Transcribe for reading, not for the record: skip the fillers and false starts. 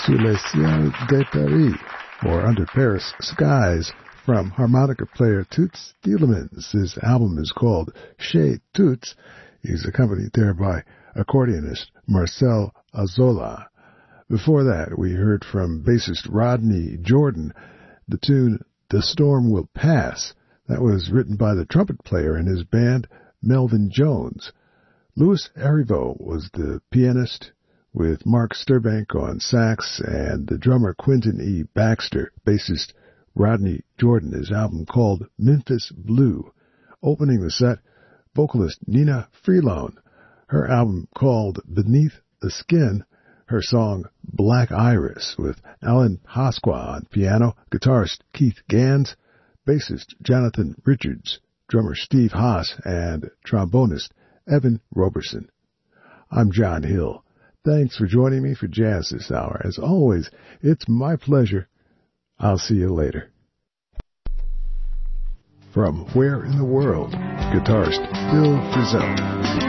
Sous les ciels de Paris, or Under Paris Skies, from harmonica player Toots Thielemans. His album is called Chez Toots. He's accompanied there by accordionist Marcel Azola. Before that, we heard from bassist Rodney Jordan the tune The Storm Will Pass. That was written by the trumpet player in his band, Melvin Jones. Louis Arivo was the pianist, with Mark Sturbank on sax and the drummer Quentin E. Baxter, bassist Rodney Jordan, his album called Memphis Blue. Opening the set, vocalist Nina Freelone, her album called Beneath the Skin, her song Black Iris, with Alan Pasqua on piano, guitarist Keith Gans, bassist Jonathan Richards, drummer Steve Haas, and trombonist Evan Roberson. I'm John Hill. Thanks for joining me for Jazz this hour. As always, it's my pleasure. I'll see you later. From Where in the World, guitarist Bill Frisell.